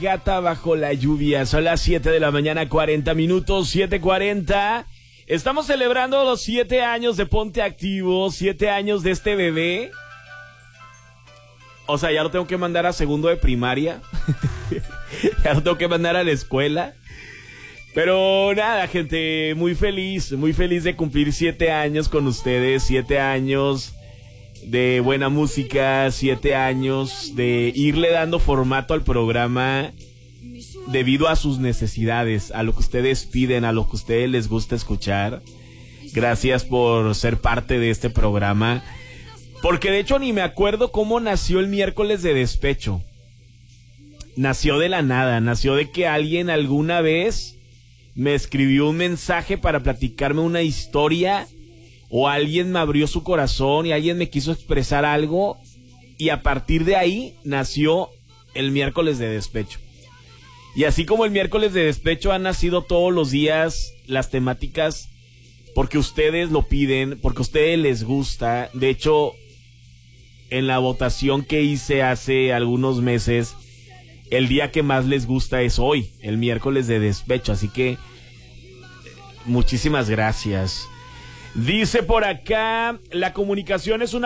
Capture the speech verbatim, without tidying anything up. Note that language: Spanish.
Gata bajo la lluvia. Son las siete de la mañana, cuarenta minutos, siete cuarenta. Estamos celebrando los siete años de Ponte Activo, siete años de este bebé. O sea, ya lo tengo que mandar a segundo de primaria. Ya lo tengo que mandar a la escuela. Pero nada, gente, muy feliz, muy feliz de cumplir siete años con ustedes, siete años de buena música, siete años de irle dando formato al programa debido a sus necesidades, a lo que ustedes piden, a lo que a ustedes les gusta escuchar. Gracias por ser parte de este programa, porque de hecho ni me acuerdo cómo nació el miércoles de despecho. Nació de la nada, nació de que alguien alguna vez me escribió un mensaje para platicarme una historia, o alguien me abrió su corazón y alguien me quiso expresar algo, y a partir de ahí nació el miércoles de despecho. Y así como el miércoles de despecho han nacido todos los días las temáticas porque ustedes lo piden, porque a ustedes les gusta. De hecho, en la votación que hice hace algunos meses, el día que más les gusta es hoy, el miércoles de despecho. Así que muchísimas gracias. Dice por acá, la comunicación es una